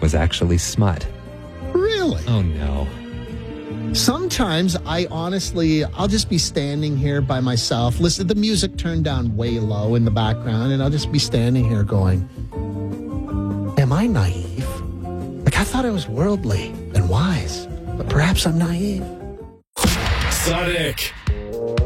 was actually smut. Really? Oh, no. Sometimes I'll just be standing here by myself. Listen, the music turned down way low in the background, and I'll just be standing here going, am I naive? Like, I thought I was worldly and wise, but perhaps I'm naive. Sonic.